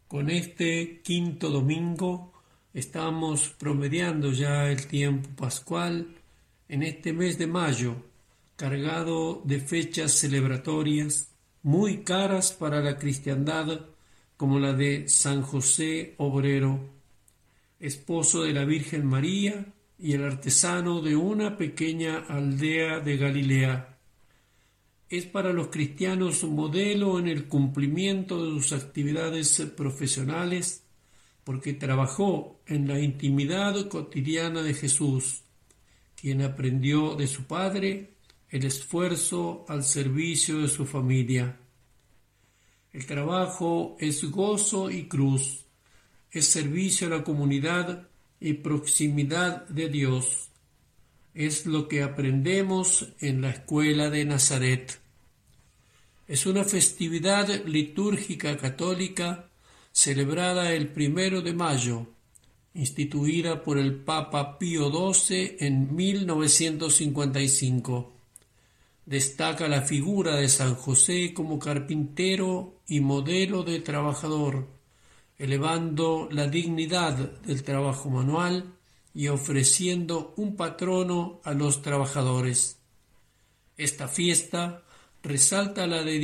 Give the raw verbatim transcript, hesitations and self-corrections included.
Con este quinto domingo estamos promediando ya el tiempo pascual en este mes de mayo, cargado de fechas celebratorias muy caras para la cristiandad, como la de San José Obrero, esposo de la Virgen María y el artesano de una pequeña aldea de Galilea. Es para los cristianos un modelo en el cumplimiento de sus actividades profesionales, porque trabajó en la intimidad cotidiana de Jesús, quien aprendió de su Padre el esfuerzo al servicio de su familia. El trabajo es gozo y cruz, es servicio a la comunidad y proximidad de Dios. Es lo que aprendemos en la escuela de Nazaret. Es una festividad litúrgica católica celebrada el primero de mayo, instituida por el Papa Pío doce en mil novecientos cincuenta y cinco. Destaca la figura de San José como carpintero y modelo de trabajador, elevando la dignidad del trabajo manual y ofreciendo un patrono a los trabajadores. Esta fiesta resalta la dedicación